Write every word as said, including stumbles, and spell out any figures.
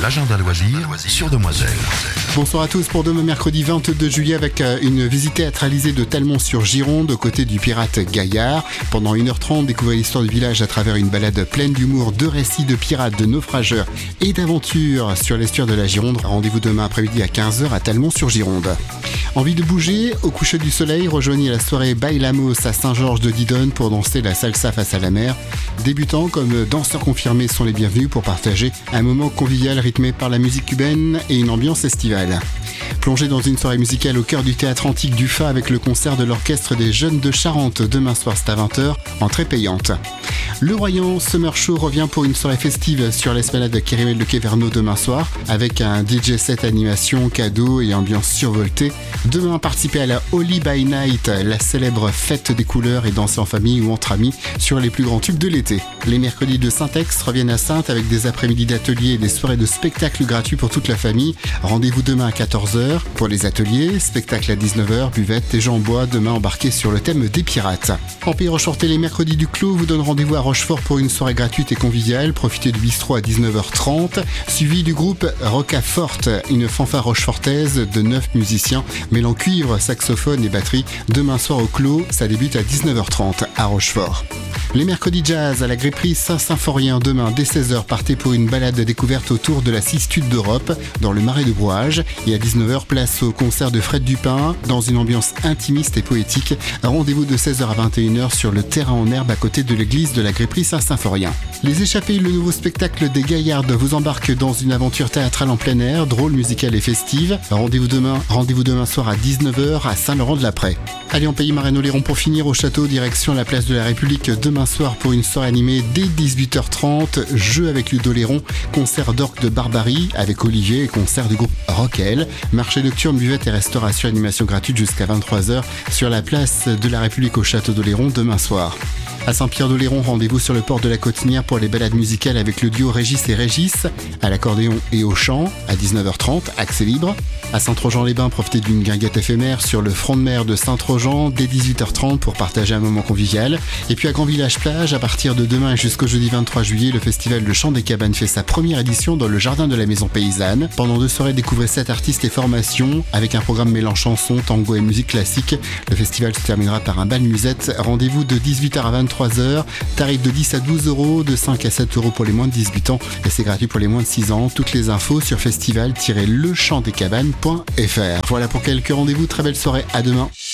l'agenda loisir sur Demoiselle. Bonsoir à tous pour demain mercredi vingt-deux juillet avec une visite théâtralisée de Talmont-sur-Gironde aux côtés du pirate Gaillard. Pendant une heure trente, découvrez l'histoire du village à travers une balade pleine d'humour, de récits de pirates, de naufrageurs et d'aventures sur l'estuaire de la Gironde. Rendez-vous demain après-midi à quinze heures à Talmont-sur-Gironde. Envie de bouger? Au coucher du soleil, rejoignez la soirée Bailamos à Saint-Georges de Didonne pour danser la salsa face à la mer. Débutants comme danseurs confirmés sont les bienvenus pour partager un moment convivial rythmé par la musique cubaine et une ambiance estivale. Plongez dans une soirée musicale au cœur du théâtre antique du Fa avec le concert de l'orchestre des Jeunes de Charente demain soir c'est à vingt heures, entrée payante. Le Royan Summer Show revient pour une soirée festive sur l'esplanade de Kérimel de Quéverno demain soir avec un D J set animation, cadeaux et ambiance survoltée. Demain, participez à la Holy by Night, la célèbre fête des couleurs et danser en famille ou entre amis sur les plus grands tubes de l'été. Les mercredis de Saint-Ex reviennent à Saintes avec des après-midi d'ateliers et des soirées de spectacles gratuits pour toute la famille. Rendez-vous demain à quatorze heures pour les ateliers, spectacle à dix-neuf heures, buvette et gens en bois demain embarqués sur le thème des pirates. En Pays Rochefortais, les mercredis du Clos vous donne rendez-vous à Rochefort pour une soirée gratuite et conviviale. Profitez du bistrot à dix-neuf heures trente, suivi du groupe Rocaforte, une fanfare rochefortaise de neuf musiciens mêlant cuivre, saxophone et batterie. Demain soir au Clos, ça débute à dix-neuf heures trente à Rochefort. Les mercredis jazz à la Grépperie Saint-Symphorien demain dès seize heures, partez pour une balade découverte autour de la Cistude d'Europe dans le Marais de Brouage. Et à dix-neuf heures, place au concert de Fred Dupin dans une ambiance intimiste et poétique. Rendez-vous de seize heures à vingt et une heures sur le terrain en herbe à côté de l'église de la Grépperie Saint-Symphorien. Les Échappés, le nouveau spectacle des Gaillardes vous embarque dans une aventure théâtrale en plein air, drôle, musicale et festive. Rendez-vous demain, rendez-vous demain soir à dix-neuf heures à Saint-Laurent-de-la-Prée. Allez en Pays Marais-Oléron pour finir au château, direction la place de la République demain soir pour une soirée animée dès dix-huit heures trente, jeu avec Ludo Léron, concert d'orgue de Barbarie avec Olivier et concert du groupe Rockel, marché nocturne, buvette et restauration, animation gratuite jusqu'à vingt-trois heures sur la place de la République au château d'Oléron demain soir. À Saint-Pierre-d'Oléron, rendez-vous sur le port de la Cotinière pour les balades musicales avec le duo Régis et Régis, à l'accordéon et au chant, à dix-neuf heures trente, accès libre. À Saint-Trojan-les-Bains, profitez d'une guinguette éphémère sur le front de mer de Saint-Trojan dès dix-huit heures trente pour partager un moment convivial. Et puis à Grand Village Plage, à partir de demain jusqu'au jeudi vingt-trois juillet, le festival de chant des cabanes fait sa première édition dans le jardin de la Maison Paysanne. Pendant deux soirées, découvrez sept artistes et formations avec un programme mêlant chansons, tango et musique classique. Le festival se terminera par un bal musette. Rendez-vous de dix-huit heures à vingt-trois heures, tarif de dix à douze euros, de cinq à sept euros pour les moins de dix-huit ans et c'est gratuit pour les moins de six ans. Toutes les infos sur festival tiret le chant des cabanes point f r. Voilà pour quelques rendez-vous, très belle soirée, à demain.